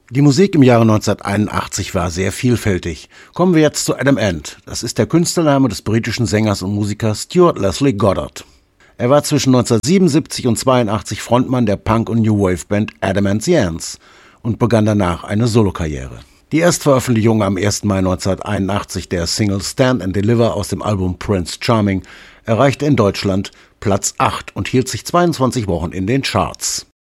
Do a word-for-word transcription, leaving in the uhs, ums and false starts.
Die Musik im Jahre neunzehnhunderteinundachtzig war sehr vielfältig. Kommen wir jetzt zu Adam Ant. Das ist der Künstlername des britischen Sängers und Musikers Stuart Leslie Goddard. Er war zwischen neunzehnhundertsiebenundsiebzig und zweiundachtzig Frontmann der Punk- und New Wave-Band Adam and the Ants und begann danach eine Solokarriere. Die Erstveröffentlichung am ersten Mai neunzehnhunderteinundachtzig der Single Stand and Deliver aus dem Album Prince Charming erreichte in Deutschland Platz acht und hielt sich zweiundzwanzig Wochen in den Charts.